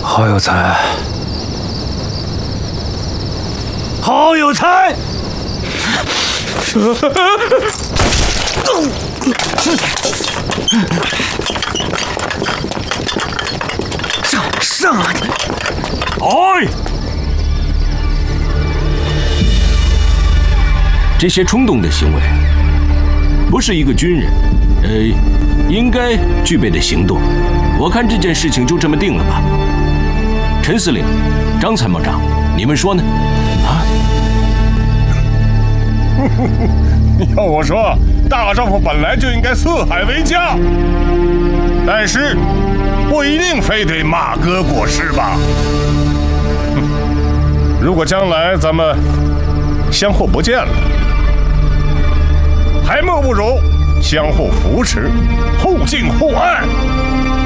好有才，好有才！上啊你！ 哎！这些冲动的行为，不是一个军人，应该具备的行动。我看这件事情就这么定了吧。陈司令，张参谋长，你们说呢？啊？ 要我说，大丈夫本来就应该四海为家，但是不一定非得马哥过失吧？如果将来咱们相互不见了，还莫不如相互扶持，互敬互爱。